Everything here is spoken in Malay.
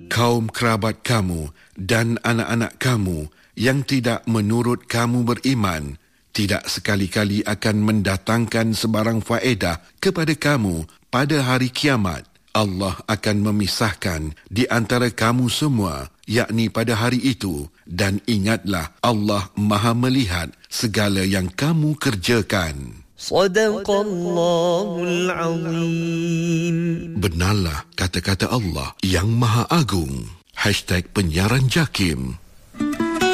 Kaum kerabat kamu dan anak-anak kamu yang tidak menurut kamu beriman tidak sekali-kali akan mendatangkan sebarang faedah kepada kamu pada hari kiamat. Allah akan memisahkan di antara kamu semua, yakni pada hari itu, dan ingatlah Allah Maha melihat segala yang kamu kerjakan. Sadaqallahul Azim. Benarlah kata-kata Allah yang Maha Agung. #penyiaran JAKIM